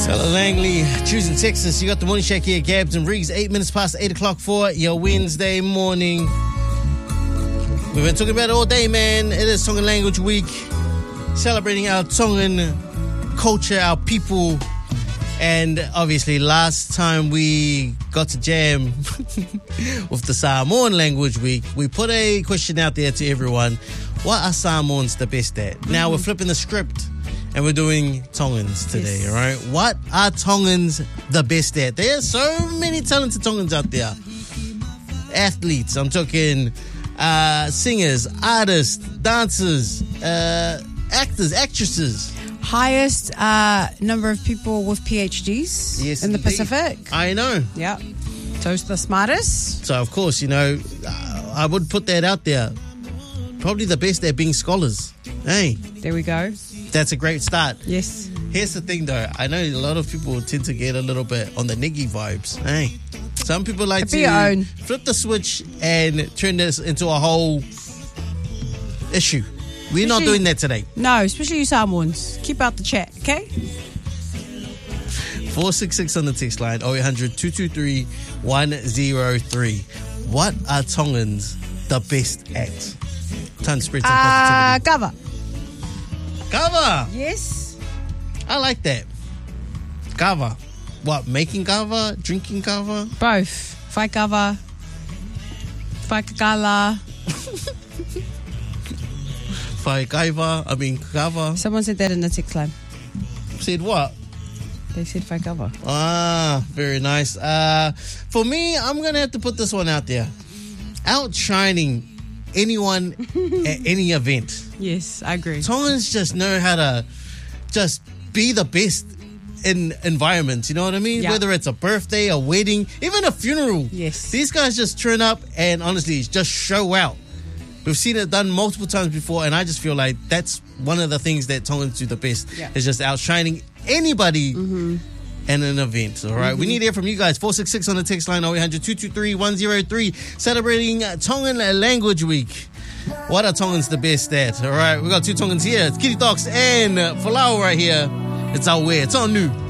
Hello, Langley. Choosing Texas. You got the morning shack here, Gabs and Riggs. 8 minutes past 8 o'clock for your Wednesday morning. We've been talking about it all day, man. It is Tongan Language Week. Celebrating our Tongan culture, our people. And obviously, last time we got to jam with the Samoan Language Week, we put a question out there to everyone. What are Samoans the best at? Now we're flipping the script. And we're doing Tongans today, all right? What are Tongans the best at? There are so many talented Tongans out there. Athletes, I'm talking singers, artists, dancers, actors, actresses. Highest number of people with PhDs in the Pacific. I know. Yeah. So's the smartest. So, of course, I would put that out there. Probably the best at being scholars. Hey. There we go. That's a great start. Yes. Here's the thing, though. I know a lot of people tend to get a little bit on the niggy vibes. Hey, some people like to flip the switch and turn this into a whole issue. We're not doing that today. No, especially you Samoans. Keep out the chat, okay? 466 on the text line, 0800 223 103. What are Tongans the best at? Time to spread some positivity. Kava. Kava? Yes. I like that. Kava. What, making kava? Drinking kava? Both. Whai kava. Whai kakala. Whai kaiva. Kava. Someone said that in the text line. Said what? They said whai kava. Ah, very nice. For me, I'm going to have to put this one out there. Outshining anyone at any event. Yes, I agree. Tongans just know how to just be the best in environments, you know what I mean? Yeah. Whether it's a birthday, a wedding, even a funeral. Yes. These guys just turn up and honestly just show out. We've seen it done multiple times before, and I just feel like that's one of the things that Tongans do the best, is just outshining anybody in an event, all right? We need to hear from you guys. 466 on the text line, 0800 223 103, celebrating Tongan Language Week. What are Tongans the best at? All right, we got two Tongans here. It's Kitty Talks and Falau right here. It's our way. It's on new.